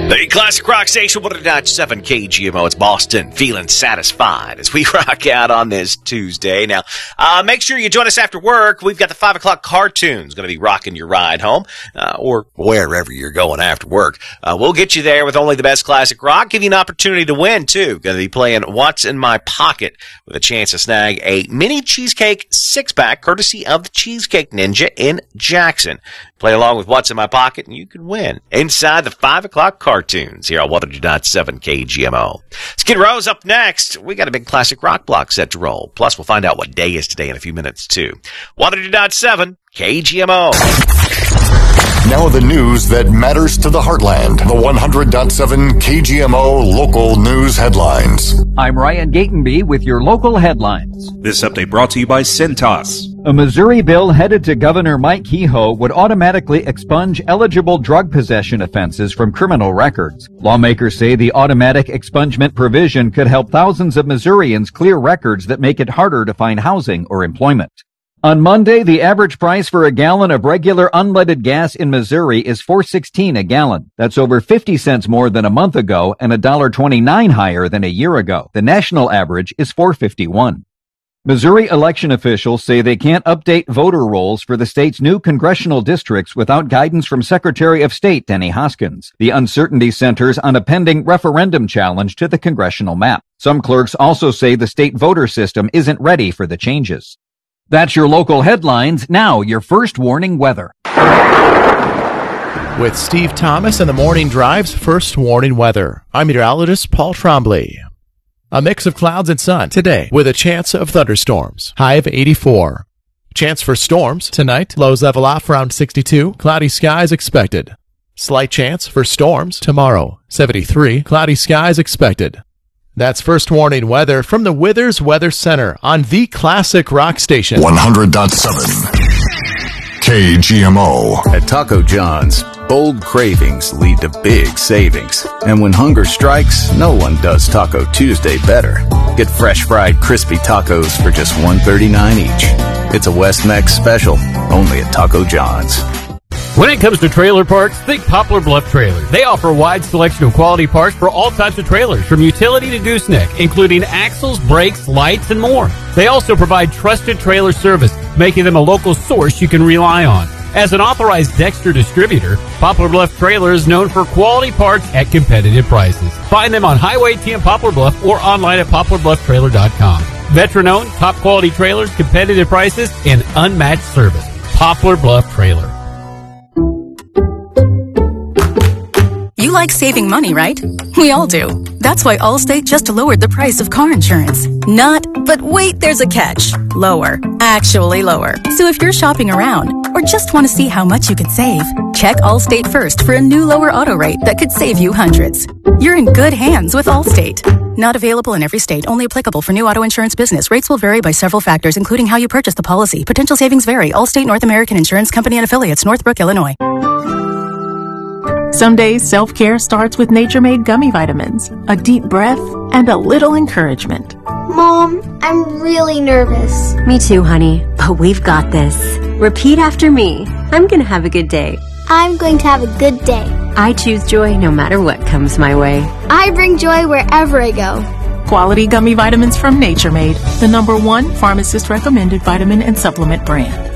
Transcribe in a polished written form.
The Classic Rock Station, 109.7 KGMO. It's Boston, feeling satisfied as we rock out on this Tuesday. Now, make sure you join us after work. We've got the 5 o'clock cartoons going to be rocking your ride home, or wherever you're going after work. We'll get you there with only the best classic rock. Give you an opportunity to win, too. Going to be playing What's in My Pocket with a chance to snag a mini cheesecake 6-pack, courtesy of the Cheesecake Ninja in Jackson. Play along with What's in My Pocket, and you can win inside the 5 o'clock cartoons here on 100.7 KGMO. Skid Row's up next. We got a big classic rock block set to roll. Plus, we'll find out what day is today in a few minutes, too. 100.7 KGMO. Now the news that matters to the heartland. The 100.7 KGMO local news headlines. I'm Ryan Gatenby with your local headlines. This update brought to you by Cintas. A Missouri bill headed to Governor Mike Kehoe would automatically expunge eligible drug possession offenses from criminal records. Lawmakers say the automatic expungement provision could help thousands of Missourians clear records that make it harder to find housing or employment. On Monday, the average price for a gallon of regular unleaded gas in Missouri is $4.16 a gallon. That's over 50 cents more than a month ago and $1.29 higher than a year ago. The national average is $4.51. Missouri election officials say they can't update voter rolls for the state's new congressional districts without guidance from Secretary of State Denny Hoskins. The uncertainty centers on a pending referendum challenge to the congressional map. Some clerks also say the state voter system isn't ready for the changes. That's your local headlines. Now, your first warning weather. With Steve Thomas and the Morning Drive's first warning weather, I'm meteorologist Paul Trombley. A mix of clouds and sun today with a chance of thunderstorms. High of 84. Chance for storms tonight. Lows level off around 62. Cloudy skies expected. Slight chance for storms tomorrow. 73. Cloudy skies expected. That's first warning weather from the Withers Weather Center on the Classic Rock Station. 100.7 KGMO. At Taco John's, bold cravings lead to big savings. And when hunger strikes, no one does Taco Tuesday better. Get fresh fried crispy tacos for just $1.39 each. It's a West Mex special, only at Taco John's. When it comes to trailer parts, think Poplar Bluff Trailers. They offer a wide selection of quality parts for all types of trailers, from utility to gooseneck, including axles, brakes, lights, and more. They also provide trusted trailer service, making them a local source you can rely on. As an authorized Dexter distributor, Poplar Bluff Trailer is known for quality parts at competitive prices. Find them on Highway T in Poplar Bluff or online at poplarblufftrailer.com. Veteran-owned, top-quality trailers, competitive prices, and unmatched service. Poplar Bluff Trailer. You like saving money, right? We all do. That's why Allstate just lowered the price of car insurance. Not, but wait, there's a catch. Lower. Actually lower. So if you're shopping around or just want to see how much you could save, check Allstate first for a new lower auto rate that could save you hundreds. You're in good hands with Allstate. Not available in every state. Only applicable for new auto insurance business. Rates will vary by several factors, including how you purchase the policy. Potential savings vary. Allstate North American Insurance Company and Affiliates, Northbrook, Illinois. Some days, self-care starts with Nature-Made gummy vitamins, a deep breath, and a little encouragement. Mom, I'm really nervous. Me too, honey, but we've got this. Repeat after me. I'm going to have a good day. I'm going to have a good day. I choose joy no matter what comes my way. I bring joy wherever I go. Quality gummy vitamins from Nature-Made, the #1 pharmacist-recommended vitamin and supplement brand.